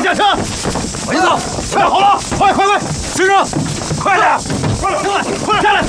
下车！ 往前走，准备好了， 快！先生，快点！ 快点， 快下来！